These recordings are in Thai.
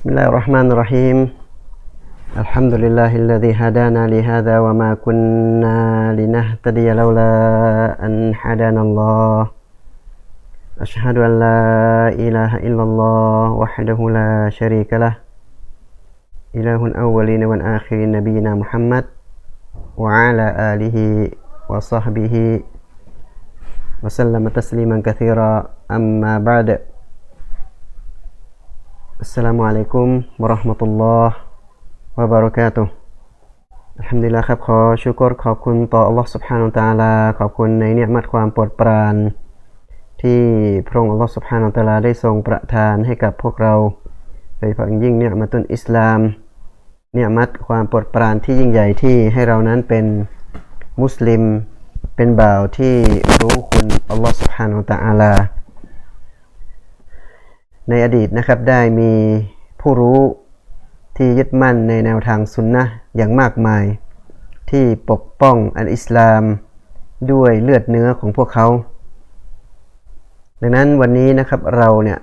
بسم الله الرحمن الرحيم الحمد لله الذي هدانا لهذا وما كنا لنهتدي لولا أن هدانا الله أشهد أن لا إله إلا الله وحده لا شريك له إله الأولين والآخرين نبينا محمد وعلى آله وصحبه وسلم تسليما كثيرا أما بعد السلام عليكم ورحمة الله وبركاته อัลฮัมดุลิลลาห์ครับขอชุกรขอบคุณต่ออัลลอฮฺซุบฮานะฮูวะตะอาลาขอบคุณในเนืมัดความโปรดปรานที่พระองค์อัลลอฮฺซุบฮานะฮูวะตะอาลาได้ทรงประทานให้กับพวกเราโดยเฉพาะยิ่งเนืมัตุลอิสลามเนืมัดความโปรดปรานที่ยิ่งใหญ่ที่ให้เรานั้นเป็นมุสลิมเป็นบ่าวที่รู้คุณอัลลอฮฺซุบฮานะฮูวะตะอาลาในอดีตนะครับได้มีผู้รู้ที่ยึดมั่นในแนวทางซุนนะห์อย่างมากมายที่ปกป้องอัลอิสลามด้วยเลือดเนื้อของพวกเขาดังนั้นวันนี้นะครับเราเนี่ย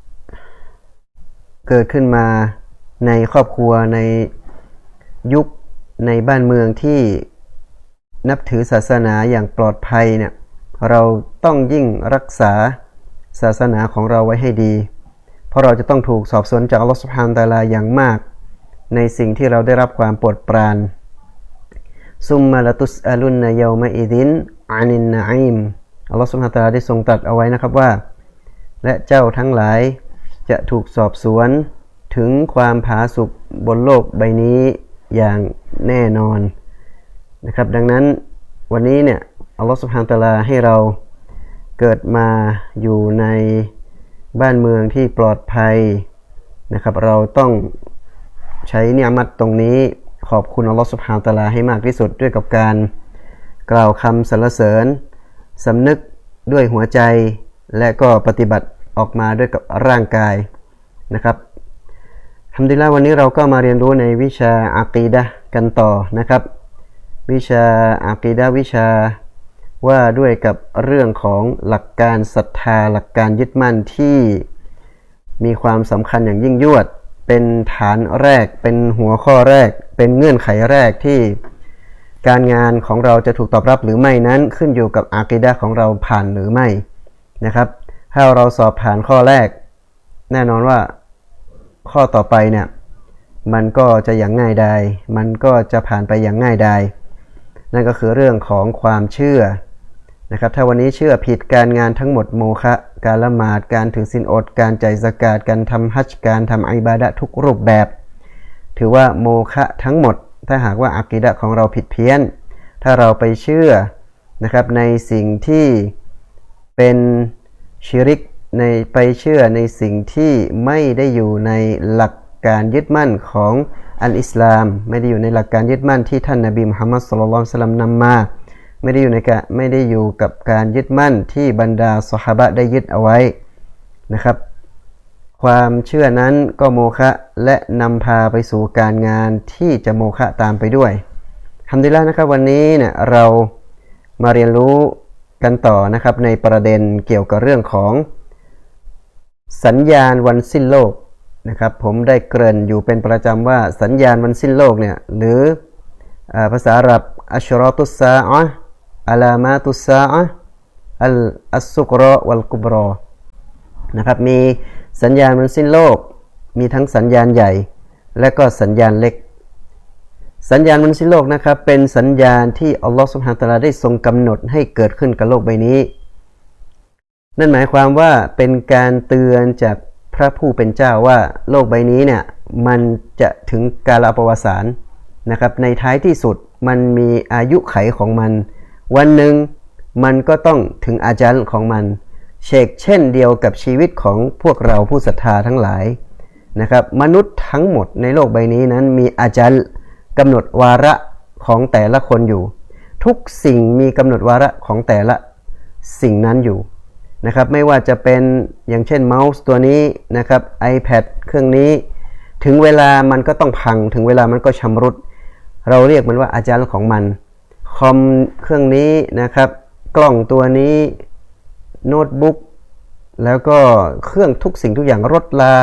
เกิดขึ้นมาในครอบครัวในยุคในบ้านเมืองที่นับถือศาสนาอย่างปลอดภัยเนี่ยเราต้องยิ่งรักษาศาสนาของเราไว้ให้ดีเพราะเราจะต้องถูกสอบสวนจากอัลลอฮฺซุบฮานะฮูวะตะอาลาอย่างมากในสิ่งที่เราได้รับความโปรดปรานซุมมาละตุสอาลุนนะยอมะอิดินอานินนะอีมอัลลอฮฺซุบฮานะฮูวะตะอาลาได้ทรงตรัสเอาไว้นะครับว่าและเจ้าทั้งหลายจะถูกสอบสวนถึงความผาสุกบนโลกใบนี้อย่างแน่นอนนะครับดังนั้นวันนี้เนี่ยอัลลอฮฺซุบฮานะฮูวะตะอาลาให้เราเกิดมาอยู่ในบ้านเมืองที่ปลอดภัยนะครับเราต้องใช้เนืมัดตรงนี้ขอบคุณอัลลอฮฺซุบฮานะฮูวะตะอาลาให้มากที่สุดด้วยกับการกล่าวคำสรรเสริญสำนึกด้วยหัวใจและก็ปฏิบัติออกมาด้วยกับร่างกายนะครับอัลฮัมดุลิลละห์วันนี้เราก็มาเรียนรู้ในวิชาอะกีดะห์กันต่อนะครับวิชาอะกีดะห์วิชาว่าด้วยกับเรื่องของหลักการศรัทธาหลักการยึดมั่นที่มีความสำคัญอย่างยิ่งยวดเป็นฐานแรกเป็นหัวข้อแรกเป็นเงื่อนไขแรกที่การงานของเราจะถูกตอบรับหรือไม่นั้นขึ้นอยู่กับอะกีดะห์ของเราผ่านหรือไม่นะครับถ้าเราสอบผ่านข้อแรกแน่นอนว่าข้อต่อไปเนี่ยมันก็จะอย่างง่ายดายมันก็จะผ่านไปอย่างง่ายดายนั่นก็คือเรื่องของความเชื่อนะครับถ้าวันนี้เชื่อผิดการงานทั้งหมดโมฆะการละหมาดการถือศีลอดการจ่ายซะกาตการทำฮัจญ์การทำอิบาดะห์ทุกรูปแบบถือว่าโมฆะทั้งหมดถ้าหากว่าอะกีดะห์ของเราผิดเพี้ยนถ้าเราไปเชื่อนะครับในสิ่งที่เป็นชิริกไปเชื่อในสิ่งที่ไม่ได้อยู่ในหลักการยึดมั่นของอัลอิสลามไม่ได้อยู่ในหลักการยึดมั่นที่ท่านนบีมุฮัมมัดศ็อลลัลลอฮุอะลัยฮิวะซัลลัมนำมาไม่ได้อยู่กับการยึดมั่นที่บรรดาซอฮาบะห์ได้ยึดเอาไว้นะครับความเชื่อนั้นก็โมฆะและนำพาไปสู่การงานที่จะโมฆะตามไปด้วยอัลฮัมดุลิลละห์นะครับวันนี้เนี่ยเรามาเรียนรู้กันต่อนะครับในประเด็นเกี่ยวกับเรื่องของสัญญาณวันสิ้นโลกนะครับผมได้เกริ่นอยู่เป็นประจำว่าสัญญาณวันสิ้นโลกเนี่ยหรือภาษาอาหรับอัชรอตุสซาอะห์อะลามาตุสซาอะห์อัสซุกรอวัลกุบรอนะครับมีสัญญาณวันสิ้นโลกมีทั้งสัญญาณใหญ่และก็สัญญาณเล็กสัญญาณวันสิ้นโลกนะครับเป็นสัญญาณที่อัลลอฮฺซุบฮานะฮูวะตะอาลาได้ทรงกำหนดให้เกิดขึ้นกับโลกใบนี้นั่นหมายความว่าเป็นการเตือนจากพระผู้เป็นเจ้าว่าโลกใบนี้เนี่ยมันจะถึงกาลปวสานนะครับในท้ายที่สุดมันมีอายุไขของมันวันหนึ่งมันก็ต้องถึงอาญัลของมันเช่นเดียวกับชีวิตของพวกเราผู้ศรัทธาทั้งหลายนะครับมนุษย์ทั้งหมดในโลกใบนี้นั้นมีอาญัลกำหนดวาระของแต่ละคนอยู่ทุกสิ่งมีกำหนดวาระของแต่ละสิ่งนั้นอยู่นะครับไม่ว่าจะเป็นอย่างเช่นเมาส์ตัวนี้นะครับ iPad เครื่องนี้ถึงเวลามันก็ต้องพังถึงเวลามันก็ชำรุดเราเรียกมันว่าอาญัลของมันคอมเครื่องนี้นะครับกล้องตัวนี้โน้ตบุ๊กแล้วก็เครื่องทุกสิ่งทุกอย่างรถลา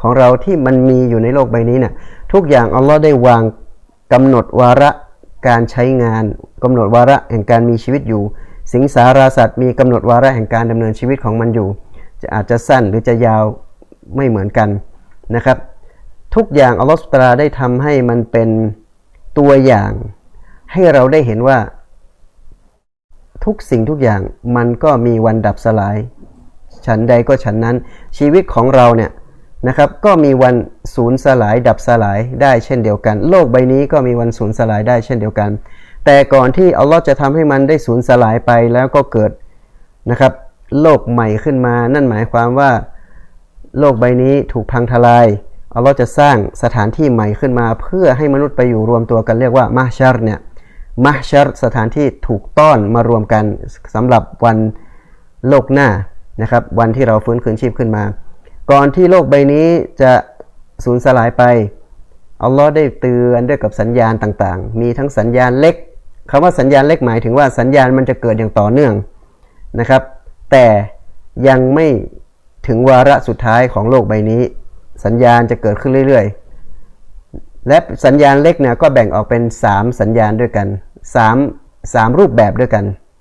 ของเราที่มันมีอยู่ในโลกใบนี้เนี่ยทุกอย่างอัลลอฮ์ได้วางกำหนดวาระการใช้งานกำหนดวาระแห่งการมีชีวิตอยู่สิงสาราสัตว์มีกำหนดวาระแห่งการดำเนินชีวิตของมันอยู่อาจจะสั้นหรือจะยาวไม่เหมือนกันนะครับทุกอย่างอัลลอฮฺซุบฮานะฮูวะตะอาลาได้ทำให้มันเป็นตัวอย่างให้เราได้เห็นว่าทุกสิ่งทุกอย่างมันก็มีวันดับสลายฉันใดก็ฉันนั้นชีวิตของเราเนี่ยนะครับก็มีวันสูญสลายดับสลายได้เช่นเดียวกันโลกใบนี้ก็มีวันสูญสลายได้เช่นเดียวกันแต่ก่อนที่อัลลอฮ์จะทำให้มันได้สูญสลายไปแล้วก็เกิดนะครับโลกใหม่ขึ้นมานั่นหมายความว่าโลกใบนี้ถูกพังทลายอัลลอฮ์จะสร้างสถานที่ใหม่ขึ้นมาเพื่อให้มนุษย์ไปอยู่รวมตัวกันเรียกว่ามะฮ์ชัรเนี่ยมะฮ์ชัรสถานที่ถูกต้อนมารวมกันสำหรับวันโลกหน้านะครับวันที่เราฟื้นคืนชีพขึ้นมาก่อนที่โลกใบนี้จะสูญสลายไปอัลลอฮ์ได้เตือนด้วยกับสัญญาณต่างๆมีทั้งสัญญาณเล็กคำว่าสัญญาณเล็กหมายถึงว่าสัญญาณมันจะเกิดอย่างต่อเนื่องนะครับแต่ยังไม่ถึงวาระสุดท้ายของโลกใบนี้สัญญาณจะเกิดขึ้นเรื่อยๆและสัญญาณเล็กเนี่ยก็แบ่งออกเป็น3สัญญาณด้วยกัน3รูปแบบด้วยกัน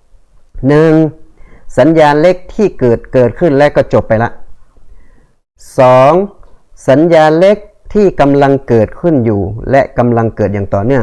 1. สัญญาณเล็กที่เกิดขึ้นและก็จบไปละ 2. สัญญาณเล็กที่กำลังเกิดขึ้นอยู่และกำลังเกิดอย่างต่อเนื่อง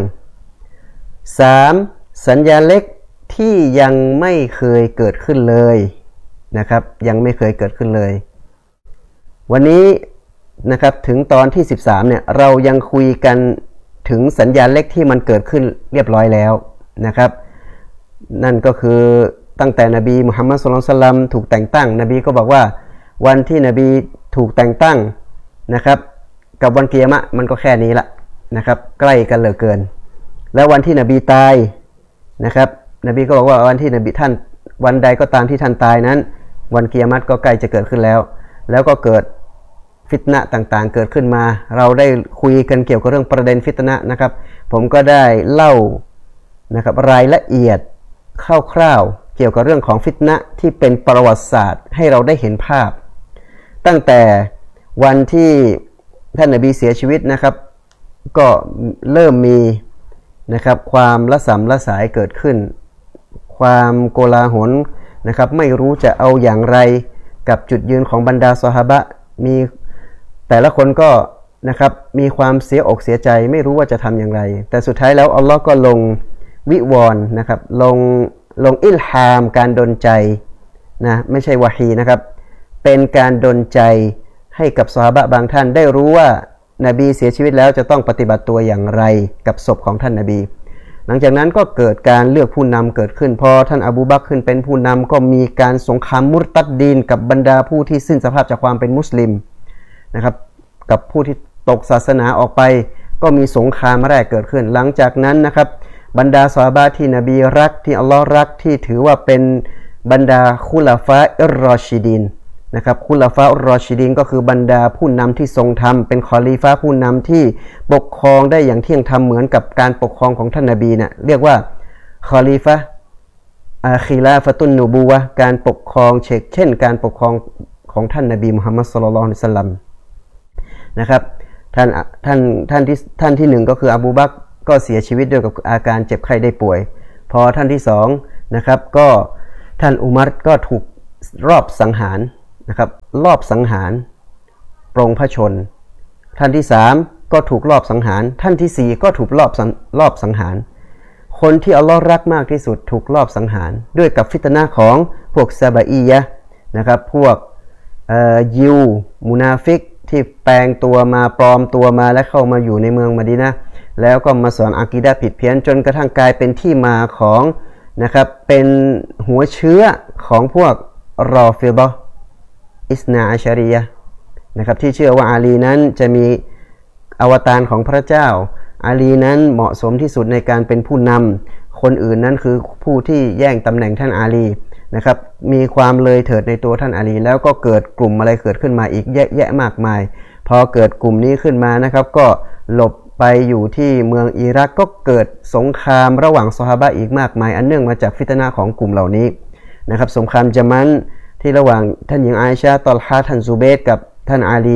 3. สัญญาณเล็กที่ยังไม่เคยเกิดขึ้นเลยนะครับยังไม่เคยเกิดขึ้นเลยวันนี้นะครับถึงตอนที่13เนี่ยเรายังคุยกันถึงสัญญาณเล็กที่มันเกิดขึ้นเรียบร้อยแล้วนะครับนั่นก็คือตั้งแต่นบีมุฮัมมัดศ็อลลัลลอฮุอะลัยฮิวะซัลลัมถูกแต่งตั้งนบีก็บอกว่าวันที่นบีถูกแต่งตั้งนะครับกับวันกิยามะห์มันก็แค่นี้ละนะครับใกล้กันเหลือเกินแล้ววันที่นบีตายนะครับนบีก็บอกว่าวันที่นบีท่านวันใดก็ตามที่ท่านตายนั้นวันกิยามะห์ก็ใกล้จะเกิดขึ้นแล้วก็เกิดฟิตนะห์ต่างๆเกิดขึ้นมาเราได้คุยกันเกี่ยวกับเรื่องประเด็นฟิตนะห์นะครับผมก็ได้เล่านะครับรายละเอียดคร่าวๆเกี่ยวกับเรื่องของฟิตนะห์ที่เป็นประวัติศาสตร์ให้เราได้เห็นภาพตั้งแต่วันที่ท่านนบีเสียชีวิตนะครับก็เริ่มมีนะครับความละสำละสายเกิดขึ้นความโกลาหลนะครับไม่รู้จะเอาอย่างไรกับจุดยืนของบรรดาซอฮาบะห์มีแต่ละคนก็นะครับมีความเสียอกเสียใจไม่รู้ว่าจะทำอย่างไรแต่สุดท้ายแล้วอัลลอฮ์ก็ลงวิวรณ์นะครับลงอิลฮามการดลใจนะไม่ใช่วะฮีนะครับเป็นการดลใจให้กับซอฮาบะห์บางท่านได้รู้ว่านบีเสียชีวิตแล้วจะต้องปฏิบัติตัวอย่างไรกับศพของท่านนบีหลังจากนั้นก็เกิดการเลือกผู้นำเกิดขึ้นพอท่านอบูบักรขึ้นเป็นผู้นำก็มีการสงครามมุรตัดดีนกับบรรดาผู้ที่สิ้นสภาพจากความเป็นมุสลิมนะครับกับผู้ที่ตกศาสนาออกไปก็มีสงครามแรกเกิดขึ้นหลังจากนั้นนะครับบรรดาซอฮาบะห์ที่นบีรักที่อัลลอฮ์รักที่ถือว่าเป็นบรรดาคุลาฟาอิรรอชิดีนนะครับคุลาฟาอิรรอชิดีนก็คือบรรดาผู้นำที่ทรงธรรมเป็นคอลีฟะห์ผู้นำที่ปกครองได้อย่างเที่ยงธรรมเหมือนกับการปกครองของท่านนบีเนี่ยเรียกว่าคอลีฟะห์คิลาฟะตุนนูบูวะห์การปกครองเช่นการปกครองของท่านนบีมุฮัมมัดศ็อลลัลลอฮุอะลัยฮิวะซัลลัมนะครับท่านที่หนึ่งก็คืออบูบักรก็เสียชีวิตด้วยกับอาการเจ็บไข้ได้ป่วยพอท่านที่สองนะครับก็ท่านอุมัรก็ถูกรอบสังหารนะครับรอบสังหารปรงพระชนท่านที่สามก็ถูกรอบสังหารท่านที่สี่ก็ถูกรอบสังหารคนที่อัลลอฮ์รักมากที่สุดถูกรอบสังหารด้วยกับฟิตนะห์ของพวกซาบะอียะห์นะครับพวกยิวมุนาฟิกที่แปลงตัวมาปลอมตัวมาและเข้ามาอยู่ในเมืองมะดีนะห์แล้วก็มาสอนอะกีดะห์ผิดเพี้ยนจนกระทั่งกลายเป็นที่มาของนะครับเป็นหัวเชื้อของพวกรอฟิฎะห์อิสนาอัชอะรียะห์นะครับที่เชื่อว่าอาลีนั้นจะมีอวตารของพระเจ้าอาลีนั้นเหมาะสมที่สุดในการเป็นผู้นำคนอื่นนั้นคือผู้ที่แย่งตำแหน่งท่านอาลีนะครับมีความเลยเถิดในตัวท่านอาลีแล้วก็เกิดกลุ่มอะไรเกิดขึ้นมาอีกแยะมากมายพอเกิดกลุ่มนี้ขึ้นมานะครับก็หลบไปอยู่ที่เมืองอิรักก็เกิดสงครามระหว่างซอฮาบะห์อีกมากมายอันเนื่องมาจากฟิตนะห์ของกลุ่มเหล่านี้นะครับสงครามญะมันที่ระหว่างท่านหญิงอาอิชะฮ์ตอลฮะห์ท่านซุเบย์รกับท่านอาลี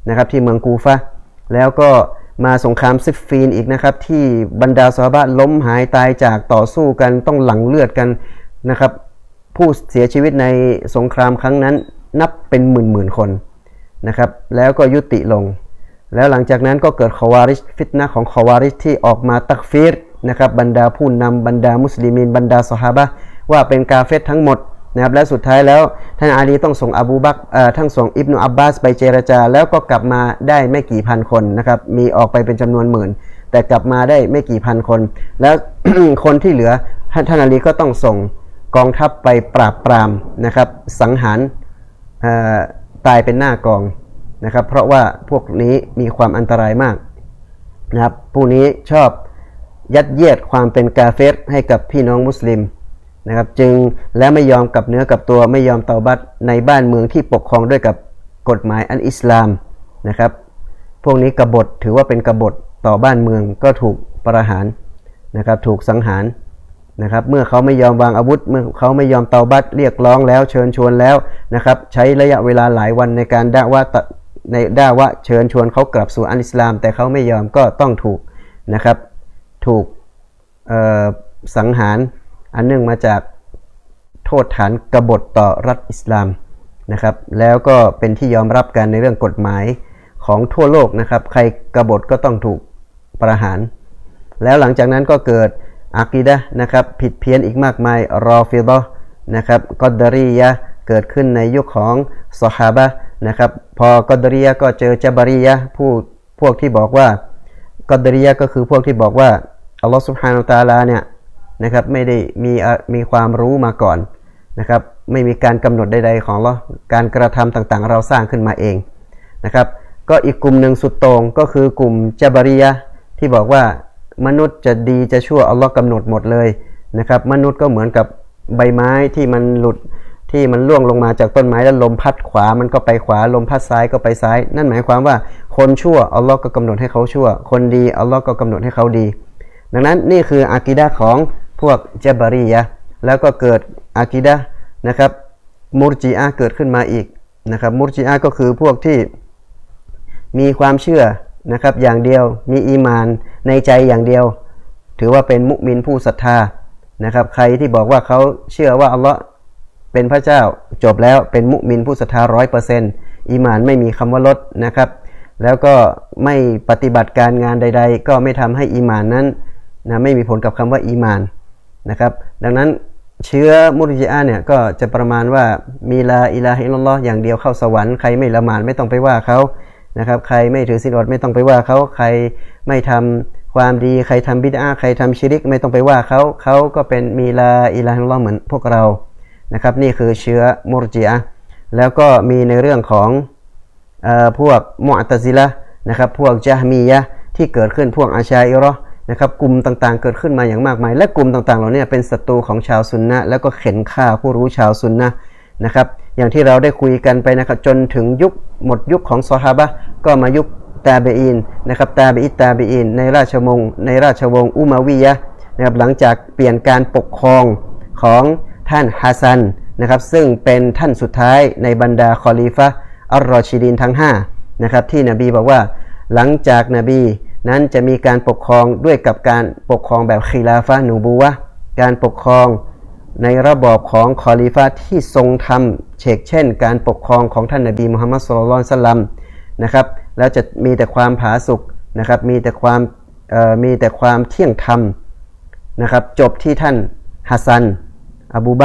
นะครับที่เมืองกูฟะแล้วก็มาสงครามซิฟฟีนอีกนะครับที่บรรดาซอฮาบะห์ล้มหายตายจากต่อสู้กันต้องหลั่งเลือดกันนะครับผู้เสียชีวิตในสงครามครั้งนั้นนับเป็นหมื่นคนนะครับแล้วก็ยุติลงแล้วหลังจากนั้นก็เกิดคอวาริชฟิตนะห์ของคอวาริชที่ออกมาตักฟีรนะครับบรรดาผู้นำบรรดามุสลิมีนบรรดาซอฮาบะห์ว่าเป็นกาเฟรทั้งหมดนะครับและสุดท้ายแล้วท่านอาลีต้องส่งอบูบักรทั้งส่งอิบนุอับบาสไปเจรจาแล้วก็กลับมาได้ไม่กี่พันคนนะครับมีออกไปเป็นจำนวนหมื่นแต่กลับมาได้ไม่กี่พันคนแล้ว คนที่เหลือท่านอาลีก็ต้องส่งกองทัพไปปราบปรามนะครับสังหารตายเป็นหน้ากองนะครับเพราะว่าพวกนี้มีความอันตรายมากนะครับผู้นี้ชอบยัดเยียดความเป็นกาเฟรให้กับพี่น้องมุสลิมนะครับจึงและไม่ยอมกับเนื้อกับตัวไม่ยอมเตาบัตในบ้านเมืองที่ปกครองด้วยกับกฎหมายอันอิสลามนะครับพวกนี้กบฏถือว่าเป็นกบฏต่อบ้านเมืองก็ถูกประหารนะครับถูกสังหารนะครับเมื่อเขาไม่ยอมวางอาวุธเมื่อเขาไม่ยอมเตาบัตเรียกร้องแล้วเชิญชวนแล้วนะครับใช้ระยะเวลาหลายวันในการด่าว่าเชิญชวนเขากลับสู่อันอิสลามแต่เขาไม่ยอมก็ต้องถูกนะครับถูกสังหารอันเนื่องมาจากโทษฐานกบฏต่อรัฐอิสลามนะครับแล้วก็เป็นที่ยอมรับกันในเรื่องกฎหมายของทั่วโลกนะครับใครกบฏก็ต้องถูกประหารแล้วหลังจากนั้นก็เกิดอากีดะห์นะครับผิดเพี้ยนอีกมากมายรอฟิฎอห์นะครับกอดารียะห์เกิดขึ้นในยุคของซอฮาบะห์นะครับพอกอดารียะห์ก็เจอญะบารียะห์พวกที่บอกว่ากอดารียะห์ก็คือพวกที่บอกว่าอัลลอฮฺซุบฮานะฮูวะตะอาลาเนี่ยนะครับไม่ได้มีความรู้มาก่อนนะครับไม่มีการกำหนดใดๆของอัลเลาะห์การกระทำต่างๆเราสร้างขึ้นมาเองนะครับก็อีกกลุ่มหนึ่งสุดโต่งก็คือกลุ่มญะบารียะห์ที่บอกว่ามนุษย์จะดีจะชั่วอัลเลาะห์กำหนดหมดเลยนะครับมนุษย์ก็เหมือนกับใบไม้ที่มันหลุดที่มันร่วงลงมาจากต้นไม้แล้วลมพัดขวามันก็ไปขวาลมพัดซ้ายก็ไปซ้ายนั่นหมายความว่าคนชั่วอัลเลาะห์ก็กำหนดให้เขาชั่วคนดีอัลเลาะห์ก็กำหนดให้เขาดีดังนั้นนี่คืออากีดะห์ของพวกญะบารียะห์แล้วก็เกิดอากีดะห์นะครับมุรจิอะห์เกิดขึ้นมาอีกนะครับมุรจิอะห์ก็คือพวกที่มีความเชื่อนะครับอย่างเดียวมีอีมานในใจอย่างเดียวถือว่าเป็นมุมินผู้ศรัทธานะครับใครที่บอกว่าเขาเชื่อว่าอัลเลาะห์เป็นพระเจ้าจบแล้วเป็นมุมินผู้ศรัทธา 100% อีมานไม่มีคำว่าลดนะครับแล้วก็ไม่ปฏิบัติการงานใดๆก็ไม่ทำให้อีมานนั้นนะไม่มีผลกับคำว่าอีมานนะครับดังนั้นเชื้อมุรจิอะห์เนี่ยก็จะประมาณว่ามีลาอิลาฮะอิลลัลลอฮ์อย่างเดียวเข้าสวรรค์ใครไม่ละหมาดไม่ต้องไปว่าเขานะครับใครไม่ถือศีลอดไม่ต้องไปว่าเขาใครไม่ทำความดีใครทำบิดอะห์ใครทำชิริกไม่ต้องไปว่าเขาก็เป็นมีลาอิลาฮะอิลลัลลอฮ์เหมือนพวกเรานะครับนี่คือเชื้อมุรจิอะห์แล้วก็มีในเรื่องของพวกมุอ์ตะซิละห์นะครับพวกญะฮ์มียะห์ที่เกิดขึ้นพวกอาชาอิเราะห์นะครับกลุ่มต่างๆเกิดขึ้นมาอย่างมากมายและกลุ่มต่างๆเหล่านี้เป็นศัตรูของชาวซุนนะห์แล้วก็เข็นฆ่าผู้รู้ชาวซุนนะห์นะครับอย่างที่เราได้คุยกันไปนะครับจนถึงยุคหมดยุคของซอฮาบะห์ก็มายุคตาบีอีนนะครับตาบีอีนในราชวงศ์อุมัวียะห์นะครับหลังจากเปลี่ยนการปกครองของท่านฮัสซันนะครับซึ่งเป็นท่านสุดท้ายในบรรดาคอลีฟะห์อัลรอชิดีนทั้ง5นะครับที่นบีบอกว่าหลังจากนบีนั้นจะมีการปกครองด้วยกับการปกครองแบบคิลาฟะห์นูบูวะห์การปกครองในระบอบของคอลีฟะห์ที่ทรงธรรมเฉกเช่นการปกครองของท่านนบีมุฮัมมัดศ็อลลัลลอฮุอะลัยฮิวะซัลลัมนะครับแล้วจะมีแต่ความผาสุกนะครับมีแต่ความเที่ยงธรรมนะครับจบที่ท่านฮัสซันอบูบะ